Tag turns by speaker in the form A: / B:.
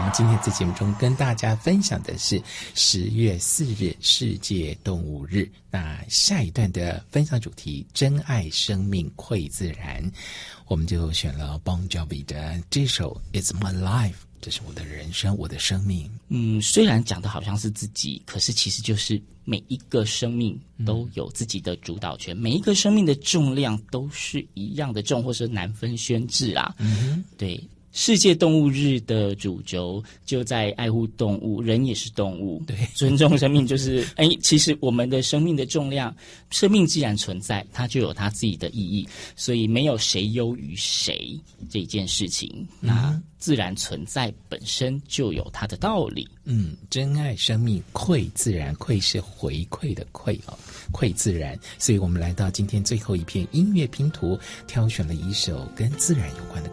A: 们今天在节目中跟大家分享的是10月4日世界动物日。那下一段的分享主题珍爱生命馈自然，我们就选了 Bon Jovi 的这首 It's My Life， 这是我的人生，我的生命。
B: 虽然讲的好像是自己，可是其实就是每一个生命都有自己的主导权，每一个生命的重量都是一样的重，或是难分轩轾啊。对，世界动物日的主轴就在爱护动物，人也是动物，对，尊重生命，就是其实我们的生命的重量，生命既然存在，它就有它自己的意义，所以没有谁优于谁这件事情，那自然存在本身就有它的道理。
A: 珍爱生命，馈自然，馈是回馈的馈馈自然。所以我们来到今天最后一篇音乐拼图，挑选了一首跟自然有关的